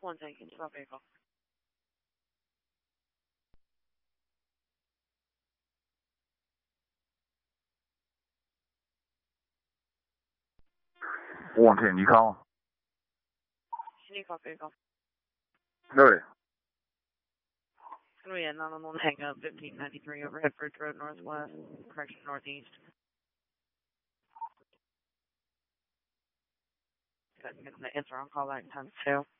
110, can you stop vehicle? 110, you calling? Can you stop vehicle? Go ahead. It's going to be a 911 hang up, 1593 overhead Bridge Road Northwest, correction Northeast. Got the answer on call back times 2.